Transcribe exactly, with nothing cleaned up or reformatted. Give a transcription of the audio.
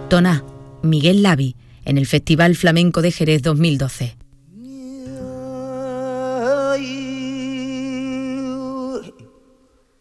Toná, Miguel Lavi, en el Festival Flamenco de Jerez dos mil doce.